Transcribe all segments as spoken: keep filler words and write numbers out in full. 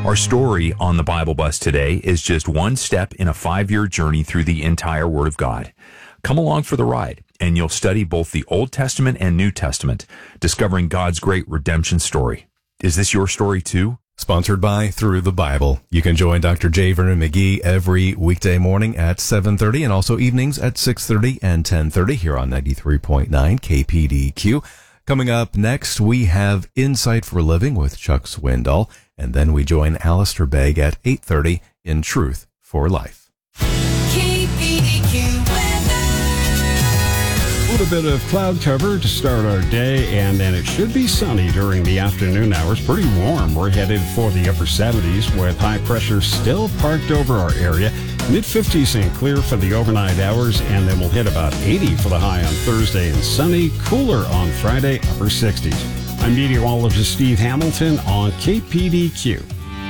Our story on the Bible Bus today is just one step in a five-year journey through the entire Word of God. Come along for the ride, and you'll study both the Old Testament and New Testament, discovering God's great redemption story. Is this your story too? Sponsored by Through the Bible. You can join Doctor J. Vernon McGee every weekday morning at seven thirty and also evenings at six thirty and ten thirty here on ninety-three point nine K P D Q. Coming up next, we have Insight for Living with Chuck Swindoll, and then we join Alistair Begg at eight thirty in Truth for Life. K P D Q weather. A little bit of cloud cover to start our day, and then it should be sunny during the afternoon hours. Pretty warm. We're headed for the upper seventies with high pressure still parked over our area. mid fifties and clear for the overnight hours, and then we'll hit about eighty for the high on Thursday and sunny. Cooler on Friday, upper sixties. I'm meteorologist Steve Hamilton on K P D Q.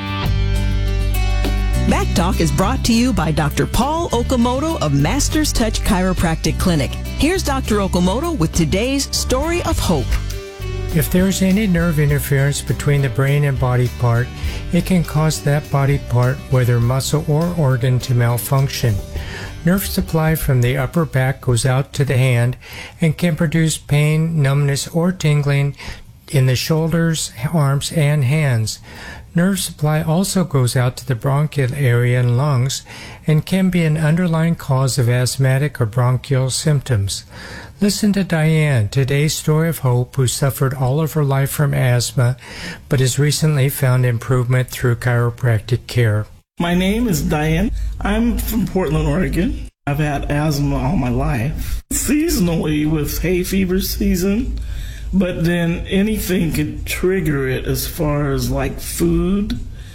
Back Talk is brought to you by Doctor Paul Okamoto of Masters Touch Chiropractic Clinic. Here's Doctor Okamoto with today's Story of Hope. If there's any nerve interference between the brain and body part, it can cause that body part, whether muscle or organ, to malfunction. Nerve supply from the upper back goes out to the hand and can produce pain, numbness, or tingling in the shoulders, arms, and hands. Nerve supply also goes out to the bronchial area and lungs and can be an underlying cause of asthmatic or bronchial symptoms. Listen to Diane, today's story of hope, who suffered all of her life from asthma but has recently found improvement through chiropractic care. My name is Diane. I'm from Portland, Oregon. I've had asthma all my life, seasonally with hay fever season. But then anything could trigger it as far as like food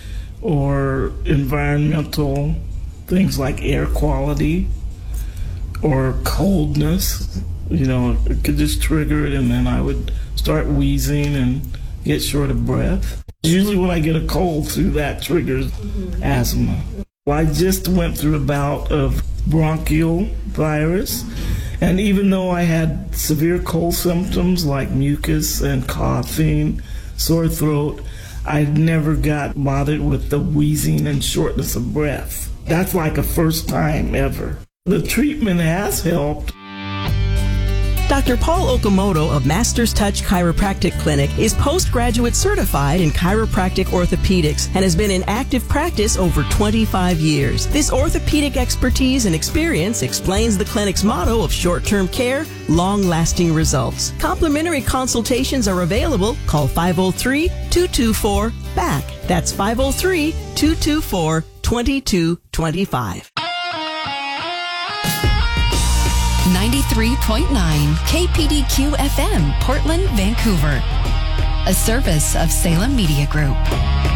or environmental things like air quality or coldness. You know, it could just trigger it, and then I would start wheezing and get short of breath. Usually when I get a cold through that triggers asthma. Well, I just went through a bout of bronchial virus. And even though I had severe cold symptoms like mucus and coughing, sore throat, I never got bothered with the wheezing and shortness of breath. That's like a first time ever. The treatment has helped. Doctor Paul Okamoto of Masters Touch Chiropractic Clinic is postgraduate certified in chiropractic orthopedics and has been in active practice over twenty-five years. This orthopedic expertise and experience explains the clinic's motto of short-term care, long-lasting results. Complimentary consultations are available. Call five oh three, two two four, B A C K. That's five oh three, two two four, two two two five. ninety-three point nine K P D Q F M, Portland, Vancouver. A service of Salem Media Group.